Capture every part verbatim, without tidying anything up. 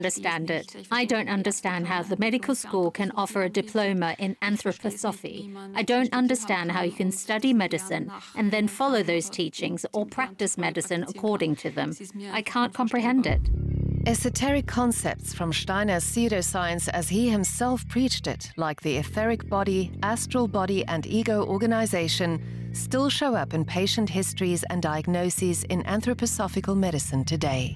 understand it. I don't understand how the medical school can offer a diploma in anthroposophy. I don't understand how you can study medicine and then follow those teachings or practice medicine according to them. I can't comprehend it. Esoteric concepts from Steiner's pseudoscience as he himself preached it, like the etheric body, astral body and ego organization, still show up in patient histories and diagnoses in anthroposophical medicine today.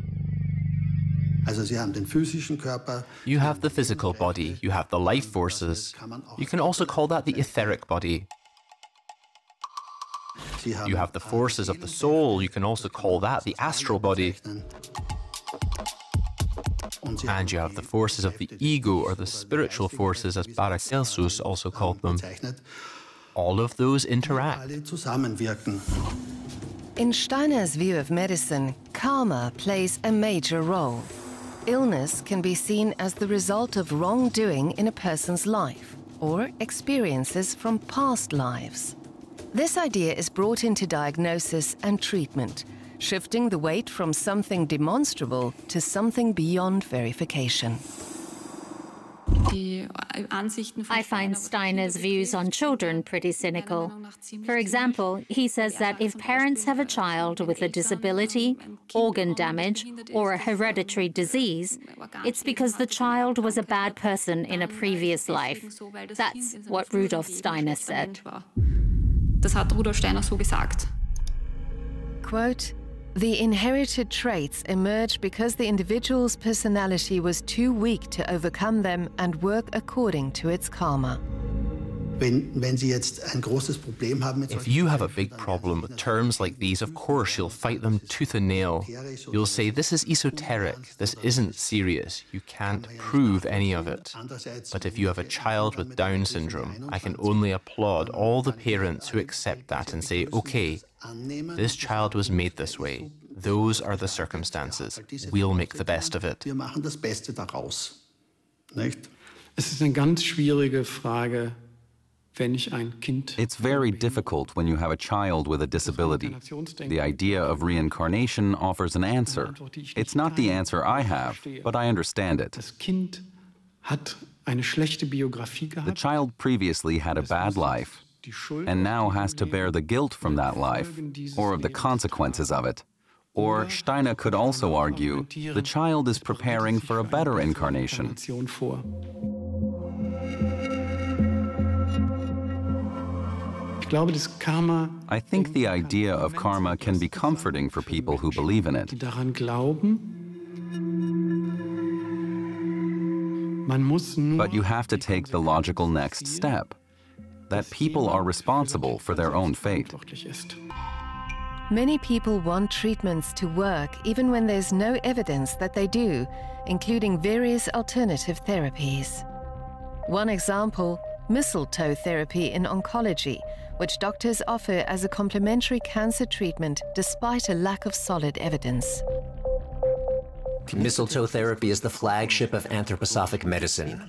You have the physical body, you have the life forces. You can also call that the etheric body. You have the forces of the soul, you can also call that the astral body. And you have the forces of the ego, or the spiritual forces, as Paracelsus also called them. All of those interact. In Steiner's view of medicine, karma plays a major role. Illness can be seen as the result of wrongdoing in a person's life, or experiences from past lives. This idea is brought into diagnosis and treatment, shifting the weight from something demonstrable to something beyond verification. I find Steiner's views on children pretty cynical. For example, he says that if parents have a child with a disability, organ damage, or a hereditary disease, it's because the child was a bad person in a previous life. That's what Rudolf Steiner said. Das hat Rudolf Steiner so gesagt. Quote, "The inherited traits emerge because the individual's personality was too weak to overcome them and work according to its karma." If you have a big problem with terms like these, of course you'll fight them tooth and nail. You'll say, this is esoteric, this isn't serious, you can't prove any of it. But if you have a child with Down syndrome, I can only applaud all the parents who accept that and say, okay, this child was made this way. Those are the circumstances. We'll make the best of it. Es ist eine ganz schwierige Frage. It's very difficult when you have a child with a disability. The idea of reincarnation offers an answer. It's not the answer I have, but I understand it. The child previously had a bad life, and now has to bear the guilt from that life, or of the consequences of it. Or Steiner could also argue, the child is preparing for a better incarnation. I think the idea of karma can be comforting for people who believe in it. But you have to take the logical next step, that people are responsible for their own fate. Many people want treatments to work even when there's no evidence that they do, including various alternative therapies. One example, mistletoe therapy in oncology, which doctors offer as a complementary cancer treatment despite a lack of solid evidence. Mistletoe therapy is the flagship of anthroposophic medicine.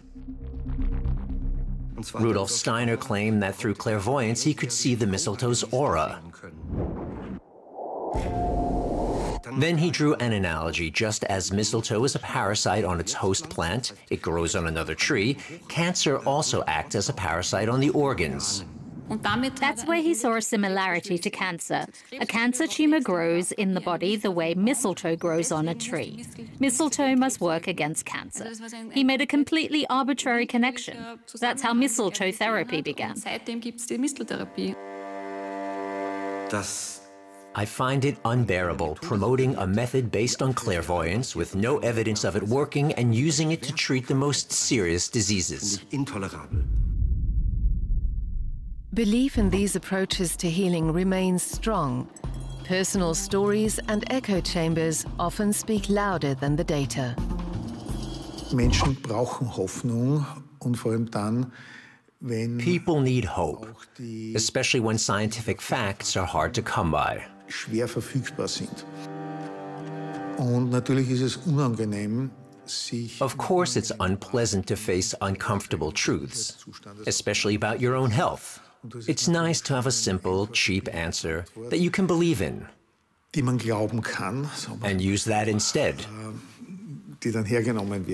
Rudolf Steiner claimed that through clairvoyance he could see the mistletoe's aura. Then he drew an analogy. Just as mistletoe is a parasite on its host plant, it grows on another tree, cancer also acts as a parasite on the organs. That's where he saw a similarity to cancer. A cancer tumor grows in the body the way mistletoe grows on a tree. Mistletoe must work against cancer. He made a completely arbitrary connection. That's how mistletoe therapy began. I find it unbearable promoting a method based on clairvoyance with no evidence of it working and using it to treat the most serious diseases. Belief in these approaches to healing remains strong. Personal stories and echo chambers often speak louder than the data. Menschen brauchen Hoffnung und vor allem dann, wenn People need hope, especially when scientific facts are hard to come by. Schwer verfügbar sind. Und natürlich ist es unangenehm, sich Of course, it's unpleasant to face uncomfortable truths, especially about your own health. It's nice to have a simple, cheap answer that you can believe in, die man glauben kann, and use that instead. die dann hergenommen wird.